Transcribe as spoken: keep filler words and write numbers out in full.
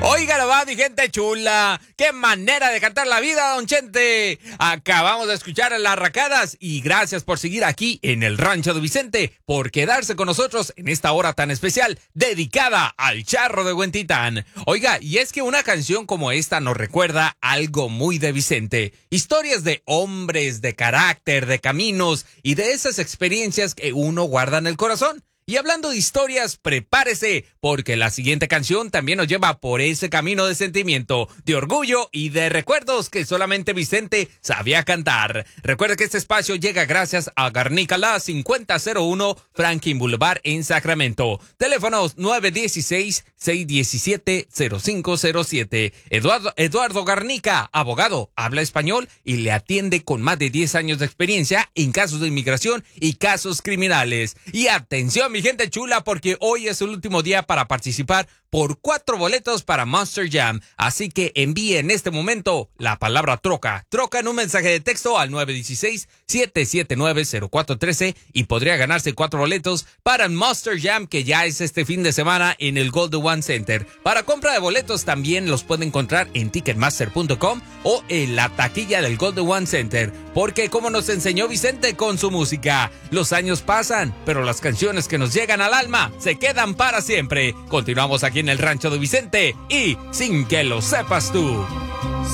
Oiga, la va, mi gente chula. ¡Qué manera de cantar la vida, don Chente! Acabamos de escuchar a Las Racadas y gracias por seguir aquí en el Rancho de Vicente, por quedarse con nosotros en esta hora tan especial dedicada al charro de Huentitán. Oiga, y es que una canción como esta nos recuerda algo muy de Vicente. Historias de hombres, de carácter, de caminos y de esas experiencias que uno guarda en el corazón. Y hablando de historias, prepárese, porque la siguiente canción también nos lleva por ese camino de sentimiento, de orgullo y de recuerdos que solamente Vicente sabía cantar. Recuerda que este espacio llega gracias a Garnícala cincuenta cero uno Franklin Boulevard en Sacramento. Teléfonos nueve uno seis, seis uno siete, cero cinco cero siete. Eduardo, Eduardo Garnica, abogado, habla español y le atiende con más de diez años de experiencia en casos de inmigración y casos criminales. Y atención, mi gente chula, porque hoy es el último día para participar por cuatro boletos para Monster Jam. Así que envíe en este momento la palabra troca. Troca en un mensaje de texto al nueve uno seis, siete siete nueve, cero cuatro uno tres y podría ganarse cuatro boletos para el Monster Jam, que ya es este fin de semana en el Golden One Center. Para compra de boletos también los puede encontrar en ticketmaster punto com o en la taquilla del Golden One Center. Porque como nos enseñó Vicente con su música, los años pasan, pero las canciones que nos llegan al alma se quedan para siempre. Continuamos aquí en el Rancho de Vicente y Sin que lo sepas tú.